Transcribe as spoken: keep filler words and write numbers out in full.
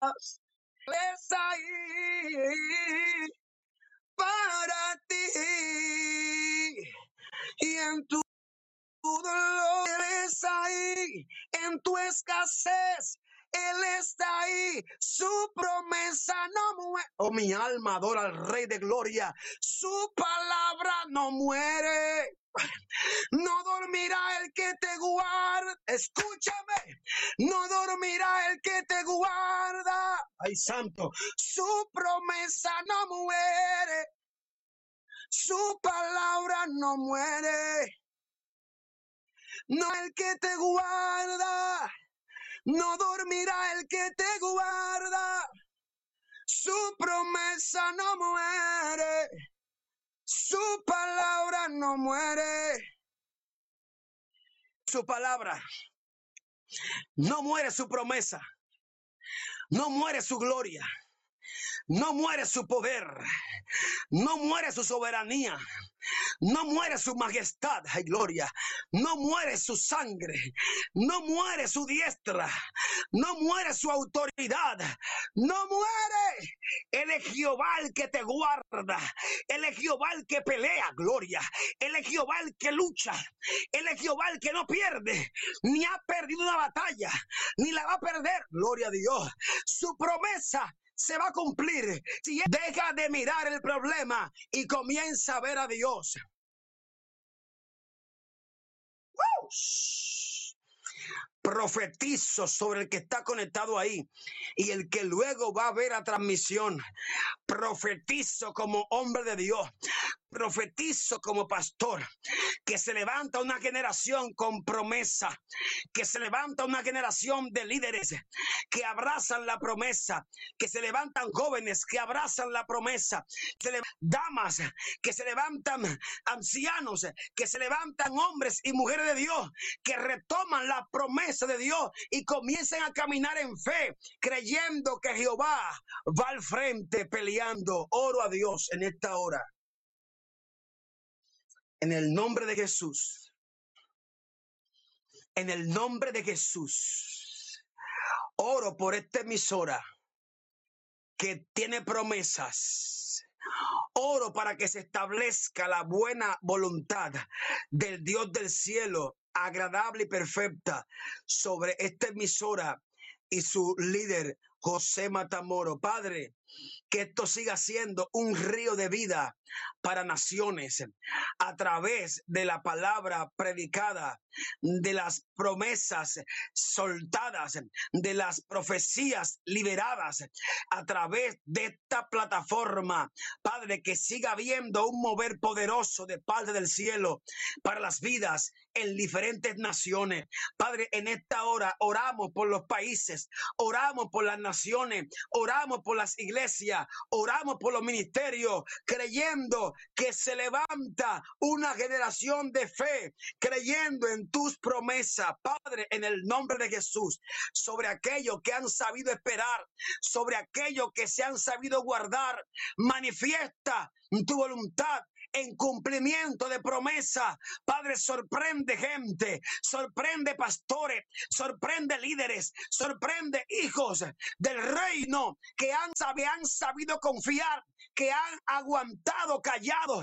Él está ahí para ti. Y en tu dolor, Él está ahí. En tu escasez, Él está ahí. Su promesa no muere. Oh, mi alma adora al Rey de Gloria. Su palabra no muere. No dormirá el que te guarda. Escúchame. No dormirá el que te guarda. Ay, santo. Su promesa no muere. Su palabra no muere. No el que te guarda. No dormirá el que te guarda. Su promesa no muere. Su palabra no muere. Su palabra no muere, su promesa no muere, su gloria no muere, su poder no muere, su soberanía no muere, su majestad, ay gloria, no muere su sangre, no muere su diestra, no muere su autoridad, no muere. Él es Jehová el que te guarda, Él es Jehová el que pelea, gloria, Él es Jehová el que lucha, Él es Jehová el que no pierde, ni ha perdido una batalla, ni la va a perder, gloria a Dios. Su promesa se va a cumplir si deja de mirar el problema y comienza a ver a Dios. ¡Woo! Profetizo sobre el que está conectado ahí y el que luego va a ver la transmisión. Profetizo como hombre de Dios. Profetizo como pastor que se levanta una generación con promesa, que se levanta una generación de líderes que abrazan la promesa, que se levantan jóvenes que abrazan la promesa, se levantan damas que se levantan, ancianos que se levantan, hombres y mujeres de Dios que retoman la promesa de Dios y comienzan a caminar en fe, creyendo que Jehová va al frente peleando. Oro a Dios en esta hora. En el nombre de Jesús, en el nombre de Jesús, oro por esta emisora que tiene promesas. Oro para que se establezca la buena voluntad del Dios del cielo, agradable y perfecta, sobre esta emisora y su líder, José Matamoro. Padre, que esto siga siendo un río de vida para naciones a través de la palabra predicada, de las promesas soltadas, de las profecías liberadas a través de esta plataforma. Padre, que siga habiendo un mover poderoso de parte del cielo para las vidas en diferentes naciones. Padre, en esta hora oramos por los países, oramos por las naciones, oramos por las iglesias, oramos por los ministerios, creyendo que se levanta una generación de fe, creyendo en tus promesas, Padre, en el nombre de Jesús, sobre aquellos que han sabido esperar, sobre aquellos que se han sabido guardar. Manifiesta tu voluntad en cumplimiento de promesa. Padre, sorprende gente, sorprende pastores, sorprende líderes, sorprende hijos del reino que han, han sabido confiar, que han aguantado callados